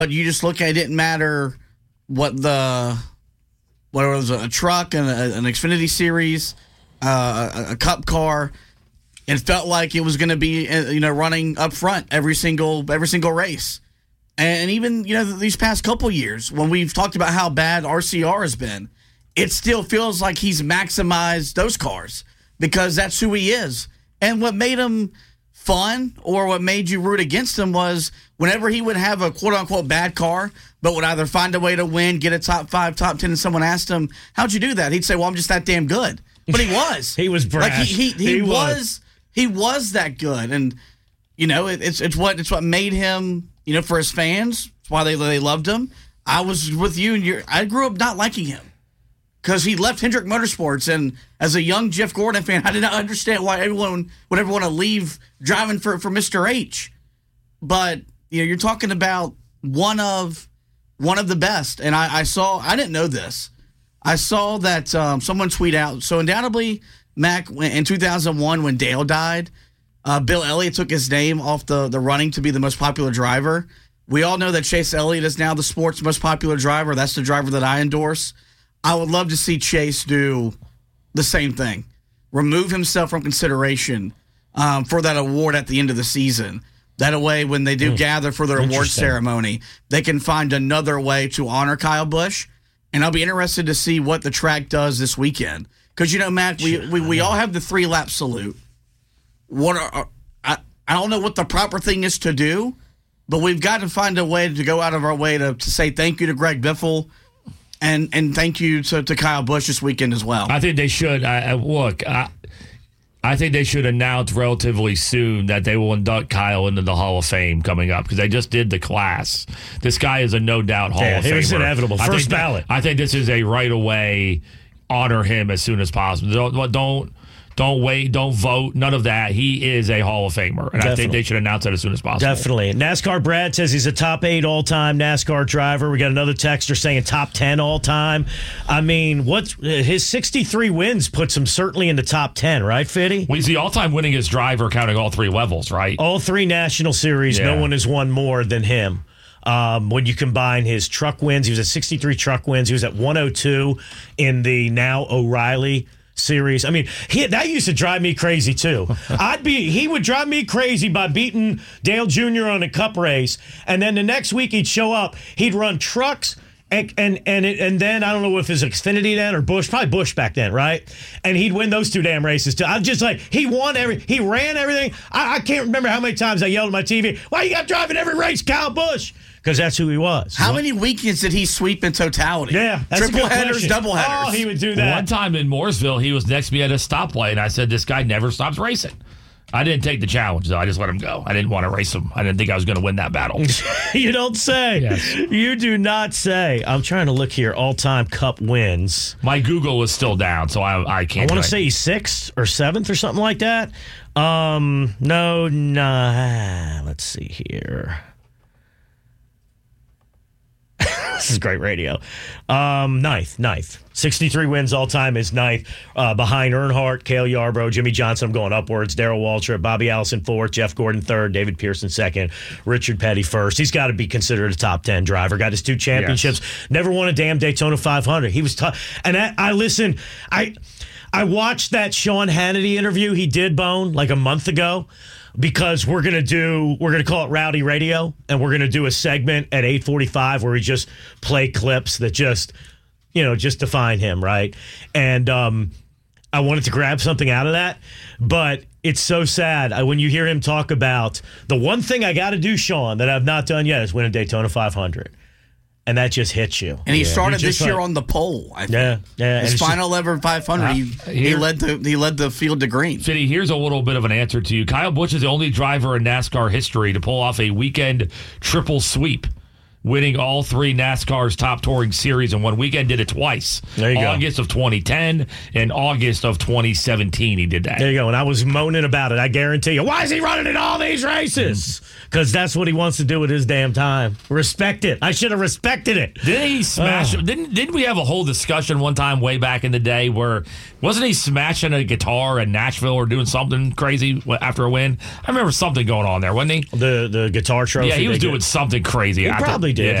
But you just look at it didn't matter what whether it was a truck and an Xfinity Series, a Cup car. It felt like it was going to be running up front every single race. And even these past couple years when we've talked about how bad RCR has been, it still feels like he's maximized those cars because that's who he is. And what made him fun or what made you root against him was whenever he would have a quote-unquote bad car but would either find a way to win, get a top 5, top 10, and someone asked him, how'd you do that? He'd say, well, I'm just that damn good. But he was. He was brash. Like he was that good. And, it's what made him, for his fans, it's why they loved him. I was with you, and I grew up not liking him. Because he left Hendrick Motorsports, and as a young Jeff Gordon fan, I did not understand why everyone would ever want to leave driving for Mr. H. But you're talking about one of the best, and I didn't know this. I saw that someone tweet out. So undoubtedly, Mac, in 2001 when Dale died, Bill Elliott took his name off the running to be the most popular driver. We all know that Chase Elliott is now the sport's most popular driver. That's the driver that I endorse. I would love to see Chase do the same thing. Remove himself from consideration for that award at the end of the season. That way, when they do gather for their award ceremony, they can find another way to honor Kyle Busch. And I'll be interested to see what the track does this weekend. Because, Mac, we all have the 3-lap salute. I don't know what the proper thing is to do, but we've got to find a way to go out of our way to say thank you to Greg Biffle. And thank you to Kyle Busch this weekend as well. I think they should. I think they should announce relatively soon that they will induct Kyle into the Hall of Fame coming up because they just did the class. This guy is a no-doubt Hall of Famer. It's inevitable. First ballot. I think this is a right-away honor him as soon as possible. Don't wait. Don't vote. None of that. He is a Hall of Famer. And I think they should announce that as soon as possible. Definitely. NASCAR Brad says he's a top 8 all-time NASCAR driver. We got another texter saying top 10 all-time. I mean, his 63 wins puts him certainly in the top 10, right, Fitty? Well, he's the all-time winningest driver counting all 3 levels, right? All 3 National Series. Yeah. No one has won more than him. When you combine his truck wins, he was at 63 truck wins. He was at 102 in the now O'Reilly Series. I mean, that used to drive me crazy too. He would drive me crazy by beating Dale Jr. on a Cup race, and then the next week he'd show up. He'd run trucks, and then I don't know if it was Xfinity then or Busch, probably Busch back then, right? And he'd win those 2 damn races too. I'm just like, he ran everything. I can't remember how many times I yelled at my TV, "Why you got driving every race, Kyle Busch?" Because that's who he was. How many weekends did he sweep in totality? Yeah, that's triple headers, double headers. Oh, he would do that. One time in Mooresville, he was next to me at a stoplight, and I said, "This guy never stops racing." I didn't take the challenge, though. I just let him go. I didn't want to race him. I didn't think I was going to win that battle. You don't say. Yes. You do not say. I'm trying to look here. All-time Cup wins. My Google is still down, so I can't. I want to say he's 6th or 7th or something like that. No. Let's see here. This is great radio. Ninth. 63 wins all time is ninth. Behind Earnhardt, Cale Yarborough, Jimmy Johnson, I'm going upwards. Darrell Waltrip, Bobby Allison 4th, Jeff Gordon 3rd, David Pearson 2nd, Richard Petty 1st. He's got to be considered a top 10 driver. Got his 2 championships. Yes. Never won a damn Daytona 500. He was tough. And I listened. I watched that Sean Hannity interview he did, Bone, like a month ago. Because we're gonna call it Rowdy Radio, and we're gonna do a segment at 8:45 where we just play clips that just define him, right? And I wanted to grab something out of that, but it's so sad when you hear him talk about the one thing I got to do, Sean, that I've not done yet is win a Daytona 500. And that just hits you. And he started this year on the pole. I think. Yeah. His final ever 500, he led the field to green. Fitty, here's a little bit of an answer to you. Kyle Busch is the only driver in NASCAR history to pull off a weekend triple sweep, winning all 3 NASCAR's top touring series in one weekend. Did it twice. There you go. August of 2010 and August of 2017 he did that. There you go. And I was moaning about it. I guarantee you. Why is he running in all these races? Because that's what he wants to do with his damn time. Respect it. I should have respected it. Didn't he smash? Didn't we have a whole discussion one time way back in the day where wasn't he smashing a guitar in Nashville or doing something crazy after a win? I remember something going on there, wasn't he? The guitar trophy. Yeah, he was doing something crazy. He probably did. Yeah.